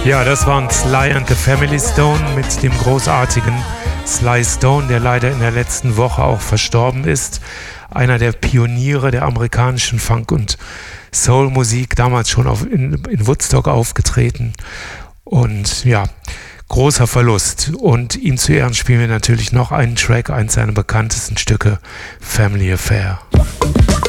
Ja, das waren Sly and the Family Stone mit dem großartigen Sly Stone, der leider in der letzten Woche auch verstorben ist. Einer der Pioniere der amerikanischen Funk- und Soul-Musik, damals schon in Woodstock aufgetreten. Und ja, großer Verlust. Und ihm zu Ehren spielen wir natürlich noch einen Track, eines seiner bekanntesten Stücke, Family Affair.